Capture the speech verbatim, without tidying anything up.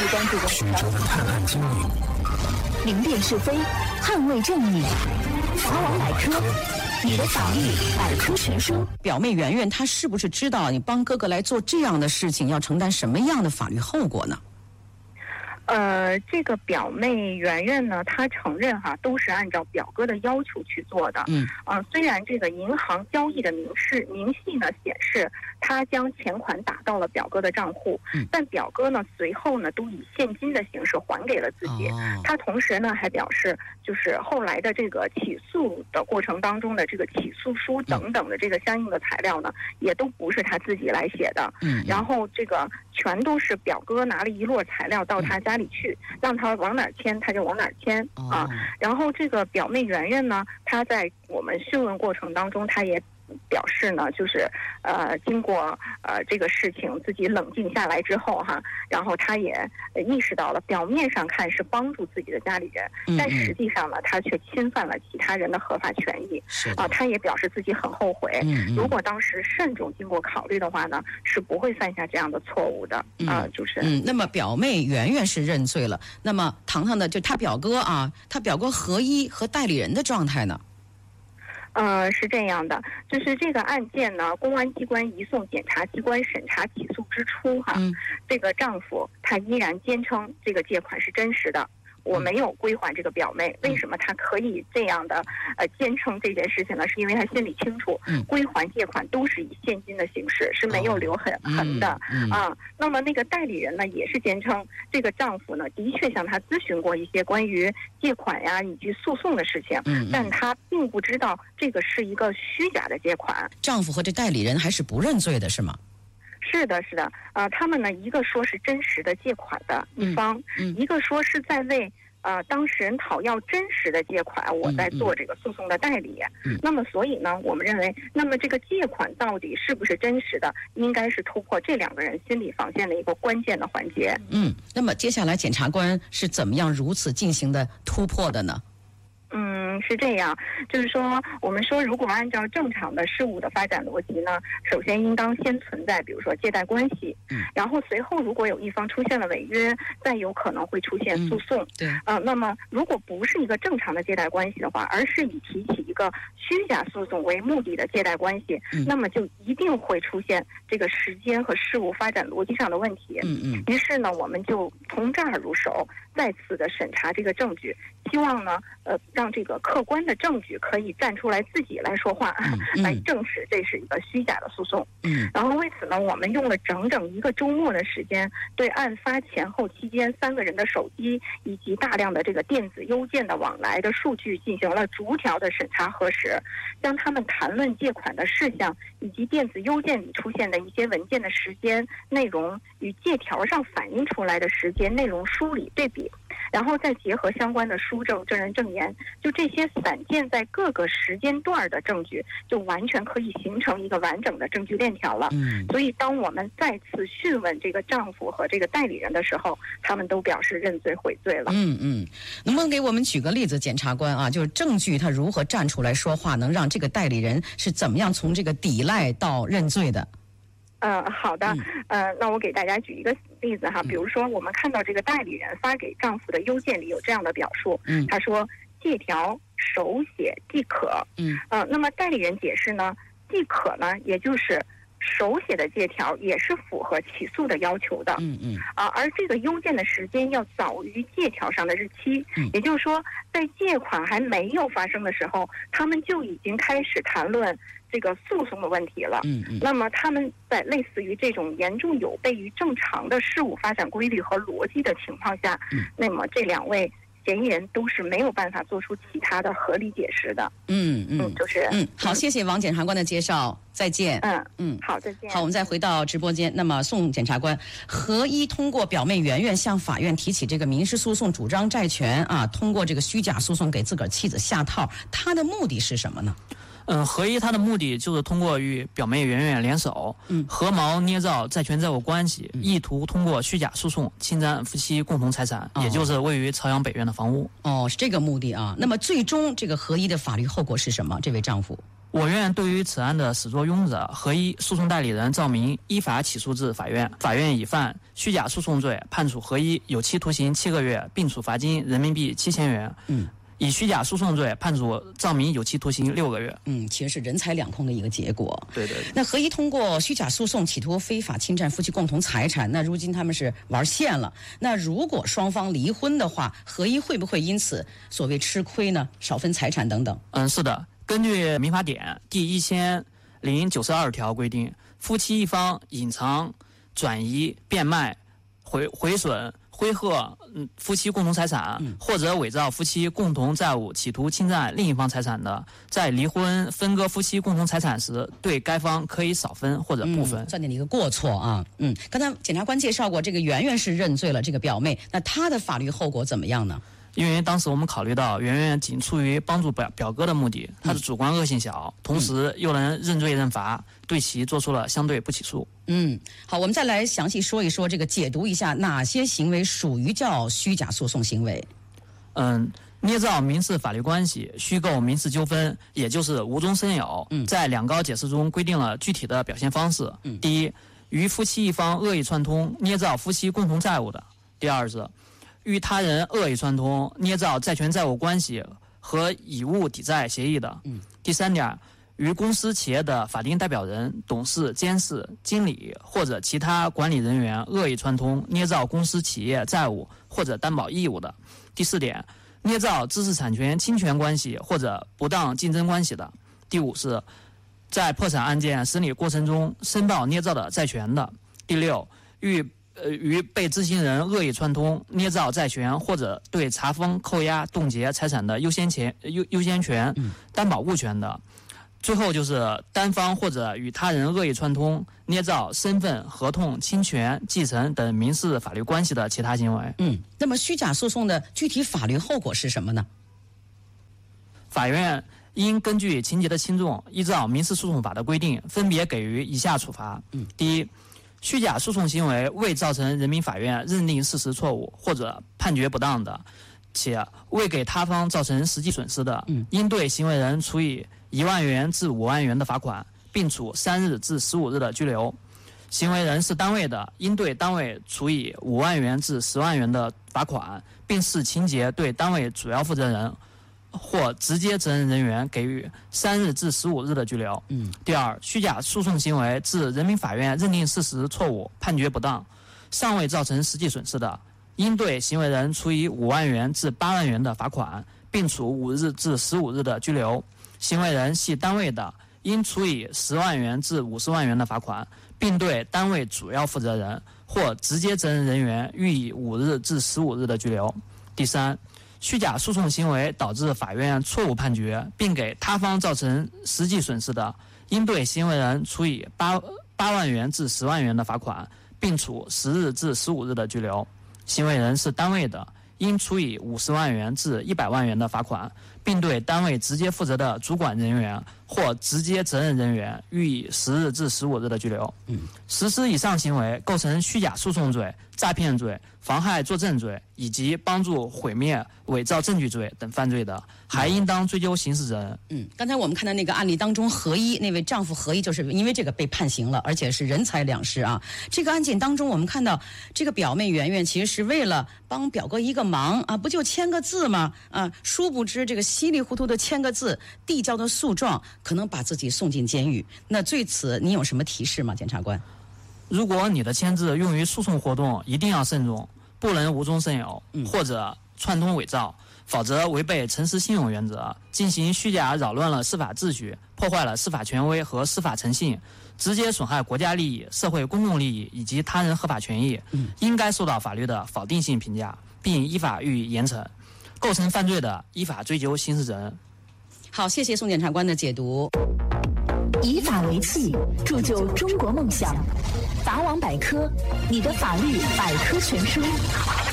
关注曲折的探案经历， 明辨是非，捍卫正义。法网百科，你的法律百科全书。 表妹圆圆，她是不是知道你帮哥哥来做这样的事情要承担什么样的法律后果呢？ 呃，这个表妹圆圆呢，她承认哈，都是按照表哥的要求去做的。 嗯， 呃，虽然这个银行交易的明示明细呢显示，他将钱款打到了表哥的账户， 嗯， 但表哥呢随后呢都以现金的形式还给了自己。 哦、 他同时呢还表示，就是后来的这个起诉的过程当中的这个起诉书等等的这个相应的材料呢，嗯、也都不是他自己来写的。 嗯， 然后这个全都是表哥拿了一摞材料到他家里去，嗯、让他往哪儿签他就往哪儿签、 哦、 啊。然后这个表妹圆圆呢，她在我们讯问过程当中，她也表示呢，就是呃，经过呃这个事情自己冷静下来之后哈，然后他也意识到了，表面上看是帮助自己的家里人， 嗯嗯但实际上呢，他却侵犯了其他人的合法权益。啊，他也表示自己很后悔。 嗯嗯、 如果当时慎重经过考虑的话呢，是不会犯下这样的错误的。 嗯、 啊，就是。 嗯，那么表妹圆圆是认罪了，那么糖糖的就他表哥啊，他表哥合一和代理人的状态呢？ 呃，是这样的，就是这个案件呢，公安机关移送检察机关审查起诉之初哈， 嗯、 这个丈夫他依然坚称这个借款是真实的。我没有归还这个表妹，为什么他可以这样的呃坚称这件事情呢？是因为他心里清楚， 嗯、 归还借款都是以现金的形式，是没有留痕、哦、痕的、 嗯嗯、 啊。那么那个代理人呢，也是坚称这个丈夫呢的确向他咨询过一些关于借款呀以及诉讼的事情， 嗯嗯、 但他并不知道这个是一个虚假的借款。 丈夫和这代理人还是不认罪的，是吗？ 是的，是的，呃，他们呢，一个说是真实的借款的一方， 嗯嗯、 一个说是在为呃当事人讨要真实的借款，我在做这个诉讼的代理。 嗯、 那么，所以呢，我们认为，那么这个借款到底是不是真实的，应该是突破这两个人心理防线的一个关键的环节。 嗯，那么接下来检察官是怎么样如此进行的突破的呢？ 嗯，是这样，就是说，我们说，如果按照正常的事物的发展逻辑呢，首先应当先存在，比如说借贷关系， 嗯， 然后随后如果有一方出现了违约，再有可能会出现诉讼， 嗯、对， 啊、呃，那么如果不是一个正常的借贷关系的话，而是以提起一个虚假诉讼为目的的借贷关系， 嗯、 那么就一定会出现这个时间和事物发展逻辑上的问题。 嗯嗯。 于是呢，我们就从这儿入手，再次的审查这个证据，希望呢，呃，让这个客观的证据可以站出来自己来说话， 嗯嗯、 来证实这是一个虚假的诉讼。 嗯， 然后为此呢，我们用了整整一个周末的时间，对案发前后期间三个人的手机以及大量的这个电子邮件的往来的数据进行了逐条的审查核实，将他们谈论借款的事项以及电子邮件里出现的一些文件的时间内容与借条上反映出来的时间内容梳理对比，然后再结合相关的书证、证人证言，就这些散见在各个时间段的证据，就完全可以形成一个完整的证据链条了。 嗯， 所以当我们再次讯问这个丈夫和这个代理人的时候，他们都表示认罪悔罪了。 嗯嗯，能不能给我们举个例子，检察官啊，就是证据他如何站出来说话，能让这个代理人是怎么样从这个抵赖到认罪的？ 呃，好的，呃，那我给大家举一个例子哈，比如说我们看到这个代理人发给丈夫的邮件里有这样的表述， 嗯， 他说借条手写即可， 嗯， 呃，那么代理人解释呢，即可呢，也就是手写的借条也是符合起诉的要求的， 嗯嗯， 啊，而这个邮件的时间要早于借条上的日期， 嗯， 也就是说，在借款还没有发生的时候，他们就已经开始谈论这个诉讼的问题了。 嗯嗯， 那么他们在类似于这种严重有悖于正常的事物发展规律和逻辑的情况下， 嗯， 那么这两位嫌疑人都是没有办法做出其他的合理解释的。 嗯嗯， 嗯，就是嗯，好，谢谢王检察官的介绍，再见。 嗯嗯， 好，再见。 好，我们再回到直播间。那么，宋检察官，合一通过表妹圆圆向法院提起这个民事诉讼，主张债权啊，通过这个虚假诉讼给自个儿妻子下套，他的目的是什么呢？ 嗯，合一他的目的就是通过与表妹圆圆联手， 嗯， 合谋捏造债权债务关系，嗯、意图通过虚假诉讼侵占夫妻共同财产， 哦、 也就是位于朝阳北苑的房屋。 哦，是这个目的啊。那么最终这个合一的法律后果是什么？这位丈夫？ 我院对于此案的始作俑者合一诉讼代理人赵明依法起诉至法院，法院已犯虚假诉讼罪，判处合一有期徒刑七个月，并处罚金人民币七千元。 嗯。 以虚假诉讼罪判处赵明有期徒刑六个月。 嗯，其实是人财两空的一个结果。 对对对。 那合一通过虚假诉讼企图非法侵占夫妻共同财产，那如今他们是玩线了。那如果双方离婚的话，合一会不会因此所谓吃亏呢？少分财产等等？ 嗯，是的。根据民法典第一千零九十二条规定，夫妻一方隐藏、转移、变卖、毁毁损、挥霍嗯夫妻共同财产， 嗯、 或者伪造夫妻共同债务，企图侵占另一方财产的，在离婚分割夫妻共同财产时，对该方可以少分或者不分， 嗯、算点的一个过错啊。嗯，刚才检察官介绍过，这个圆圆是认罪了，这个表妹，那她的法律后果怎么样呢？ 因为当时我们考虑到圆圆仅出于帮助表表哥的目的，她的主观恶性小，嗯、同时又能认罪认罚，对其做出了相对不起诉。 嗯，好，我们再来详细说一说这个，解读一下哪些行为属于叫虚假诉讼行为。 嗯，捏造民事法律关系，虚构民事纠纷，也就是无中生有。 嗯， 在两高解释中规定了具体的表现方式。 嗯， 第一，与夫妻一方恶意串通，捏造夫妻共同债务的；第二是与他人恶意串通，捏造债权债务关系和以物抵债协议的。 嗯， 第三点，与公司企业的法定代表人、董事、监事、经理或者其他管理人员恶意串通，捏造公司企业债务或者担保义务的。第四点，捏造知识产权侵权关系或者不当竞争关系的。第五是，在破产案件审理过程中申报捏造的债权的。第六，与呃与被执行人恶意串通，捏造债权或者对查封、扣押、冻结财产的优先权、优优先权、担保物权的。最后就是单方或者与他人恶意串通，捏造身份、合同、侵权、继承等民事法律关系的其他行为。 嗯，那么虚假诉讼的具体法律后果是什么呢？ 法院应根据情节的轻重，依照民事诉讼法的规定，分别给予以下处罚。 嗯， 第一，虚假诉讼行为未造成人民法院认定事实错误或者判决不当的，且未给他方造成实际损失的， 嗯， 应对行为人处以一万元至五万元的罚款，并处三日至十五日的拘留。行为人是单位的，应对单位处以五万元至十万元的罚款，并视情节对单位主要负责人或直接责任人员给予三日至十五日的拘留。 嗯。 第二，虚假诉讼行为致人民法院认定事实错误、判决不当，尚未造成实际损失的，应对行为人处以五万元至八万元的罚款，并处五日至十五日的拘留。行为人系单位的，应处以十万元至五十万元的罚款，并对单位主要负责人或直接责任人员予以五日至十五日的拘留。第三，虚假诉讼行为导致法院错误判决，并给他方造成实际损失的，应对行为人处以八八万元至十万元的罚款，并处十日至十五日的拘留。行为人是单位的，应处以五十万元至一百万元的罚款，并对单位直接负责的主管人员或直接责任人员予以十日至十五日的拘留。 嗯， 实施以上行为构成虚假诉讼罪、诈骗罪、妨害作证罪以及帮助毁灭、伪造证据罪等犯罪的，还应当追究刑事责任。 嗯，刚才我们看到那个案例当中，合一那位丈夫合一就是因为这个被判刑了，而且是人财两失啊。这个案件当中，我们看到这个表妹圆圆其实是为了帮表哥一个忙啊，不就签个字吗？啊，殊不知这个稀里糊涂的签个字，递交的诉状可能把自己送进监狱。那对此你有什么提示吗，检察官？ 如果你的签字用于诉讼活动，一定要慎重，不能无中生有， 嗯、 或者串通伪造，否则违背诚实信用原则，进行虚假扰乱了司法秩序，破坏了司法权威和司法诚信，直接损害国家利益、社会公共利益以及他人合法权益， 嗯、 应该受到法律的否定性评价，并依法予以严惩。构成犯罪的，依法追究刑事责任。 好，谢谢宋检察官的解读。 以法为器，铸就中国梦想。法网百科，你的法律百科全书。